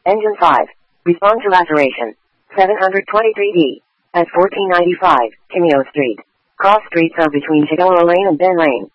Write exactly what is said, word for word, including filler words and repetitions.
Engine five. Respond to laceration. seven hundred twenty-three D. S fourteen ninety-five, Cameo Street. Cross streets are between Chicolo Lane and Ben Lane.